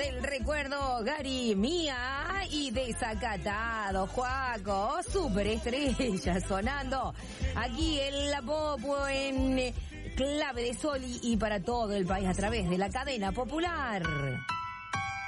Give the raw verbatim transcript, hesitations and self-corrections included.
del recuerdo, Gary, Mía y Desacatado, Juaco, superestrella sonando aquí en la Popo en Clave de Sol y, y para todo el país a través de la cadena popular.